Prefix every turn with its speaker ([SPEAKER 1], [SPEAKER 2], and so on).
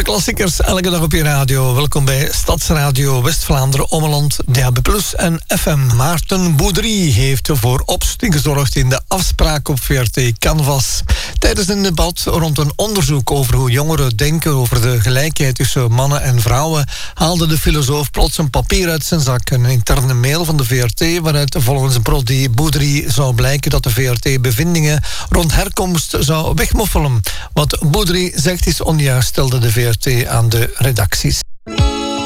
[SPEAKER 1] Grote klassiekers, elke dag op je radio. Welkom bij Stadsradio West-Vlaanderen, Ommeland, DAB+, en FM. Maarten Boudry heeft voor opschudding gezorgd in de afspraak op VRT Canvas. Tijdens een debat rond een onderzoek over hoe jongeren denken over de gelijkheid tussen mannen en vrouwen, haalde de filosoof plots een papier uit zijn zak. Een interne mail van de VRT, waaruit volgens Brody Boudry zou blijken dat de VRT bevindingen rond herkomst zou wegmoffelen. Wat Boudry zegt is onjuist, stelde de VRT aan de redacties.